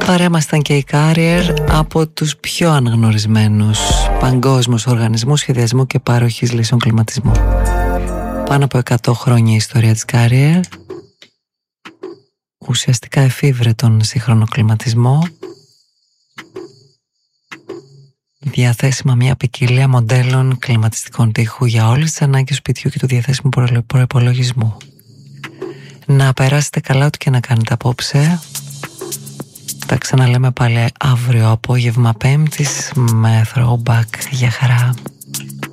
Παρέα μας ήταν και η Carrier, από τους πιο αναγνωρισμένους παγκόσμιους οργανισμούς σχεδιασμού και παροχής λύσεων κλιματισμού. Πάνω από 100 χρόνια η ιστορία της Carrier ουσιαστικά εφήβρε τον σύγχρονο κλιματισμό, διαθέσιμα μια ποικιλία μοντέλων κλιματιστικών τοίχου για όλες τις ανάγκες του σπιτιού και του διαθέσιμου προϋπολογισμού. Να περάσετε καλά ό,τι και να κάνετε απόψε. Τα ξαναλέμε πάλι αύριο απόγευμα Πέμπτης με throwback. Για χαρά.